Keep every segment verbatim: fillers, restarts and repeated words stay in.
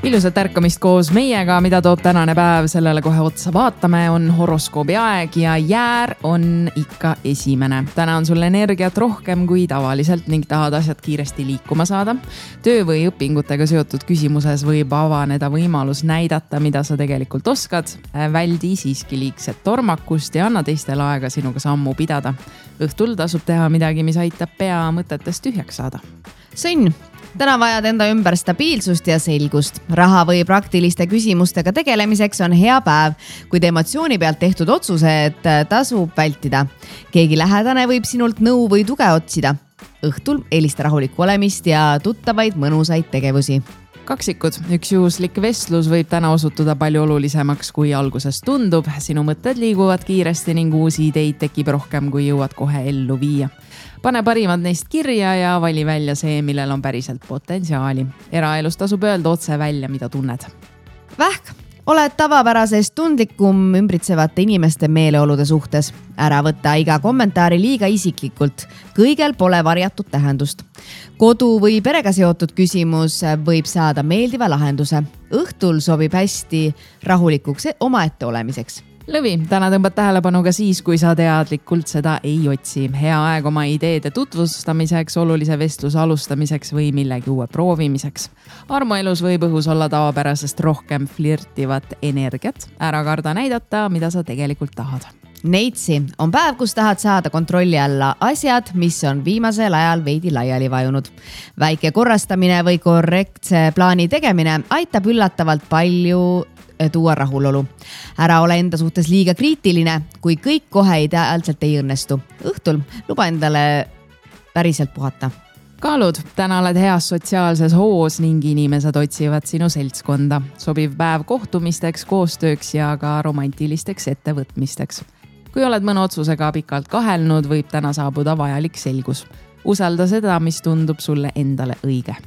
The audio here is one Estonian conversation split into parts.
Ilusat ärkamist koos meiega, mida toob tänane päev, sellele kohe otsa vaatame, on horoskoobi aeg ja jäär on ikka esimene. Täna on sul energiat rohkem kui tavaliselt ning tahad asjad kiiresti liikuma saada. Töö või õpingutega seotud küsimuses võib avaneda võimalus näidata, mida sa tegelikult oskad. Väldi siiski liigset tormakust ja anna teistele aega sinuga sammu pidada. Õhtul tasub teha midagi, mis aitab pea mõtetest tühjaks saada. Sõnn. Täna vajad enda ümber stabiilsust ja selgust. Raha või praktiliste küsimustega tegelemiseks on hea päev, kuid emotsiooni pealt tehtud otsused tasub vältida. Keegi lähedane võib sinult nõu või tuge otsida. Õhtul eelista rahulikku olemist ja tuttavaid mõnusaid tegevusi. Kaksikud, üks juhuslik vestlus võib täna osutuda palju olulisemaks, kui alguses tundub. Sinu mõtted liiguvad kiiresti ning uusi ideid tekib rohkem, kui jõuad kohe ellu viia. Pane parimad neist kirja ja vali välja see, millel on päriselt potentsiaali. Eraelus tasub öelda otse välja, mida tunned. Vähk, oled tavapärasest tundlikum ümbritsevate inimeste meeleolude suhtes. Ära võtta iga kommentaari liiga isiklikult. Kõigel pole varjatud tähendust. Kodu või perega seotud küsimus võib saada meeldiva lahenduse. Õhtul sobib hästi rahulikuks omaette olemiseks. Lõvi, täna tõmbad tähelepanu ka siis, kui sa teadlikult seda ei otsi. Hea aeg oma ideede tutvustamiseks, olulise vestluse alustamiseks või millegi uue proovimiseks. Armuelus võib õhus olla tavapärasest rohkem flirtivat energiat. Ära karda näidata, mida sa tegelikult tahad. Neitsi on päev, kus tahad saada kontrolli alla asjad, mis on viimasel ajal veidi laiali vajunud. Väike korrastamine või korrektse plaani tegemine aitab üllatavalt palju tuua rahulolu. Ära ole enda suhtes liiga kriitiline, kui kõik kohe ideaalselt ei õnnestu. Õhtul luba endale päriselt puhata. Kaalud, täna oled heas sotsiaalses hoos ning inimesed otsivad sinu seltskonda. Sobiv päev kohtumisteks, koostööks ja ka romantilisteks ettevõtmisteks. Kui oled mõne otsusega pikalt kahelnud, võib täna saabuda vajalik selgus. Usalda seda, mis tundub sulle endale õige.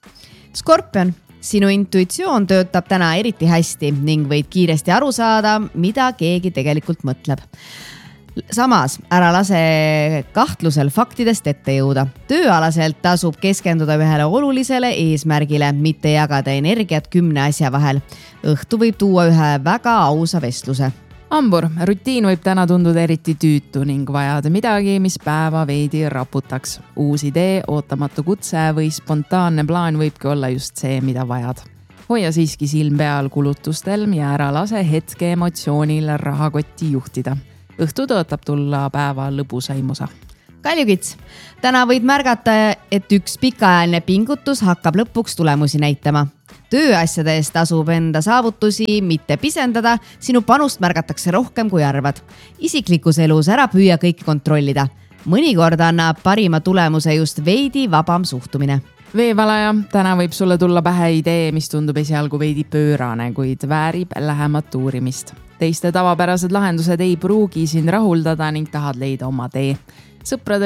Skorpion. Sinu intuitsioon töötab täna eriti hästi ning võid kiiresti aru saada, mida keegi tegelikult mõtleb. Samas, ära lase kahtlusel faktidest ette jõuda. Tööalaselt tasub keskenduda ühele olulisele eesmärgile, mitte jagada energiat kümne asja vahel. Õhtu võib tuua ühe väga ausa vestluse. Ambur, rutiin võib täna tunduda eriti tüütu ning vajad midagi, mis päeva veidi raputaks. Uus idee, ootamatu kutse või spontaanne plaan võibki olla just see, mida vajad. Hoia siiski silm peal kulutustel ja ära lase hetke emotsioonil rahakotti juhtida. Õhtu tõotab tulla päeva lõbusaimusa. Kaljukits, täna võid märgata, et üks pikaajaline pingutus hakkab lõpuks tulemusi näitama. Tööasjade eest tasub enda saavutusi mitte pisendada, sinu panust märgatakse rohkem kui arvad. Isiklikus elus ära püüa kõike kontrollida. Mõnikord annab parima tulemuse just veidi vabam suhtumine. Veevalaja, täna võib sulle tulla pähe idee, mis tundub esialgu veidi pöörane, kuid väärib lähemat uurimist. Teiste tavapärased lahendused ei pruugi sind rahuldada ning tahad leida oma tee. Sõprade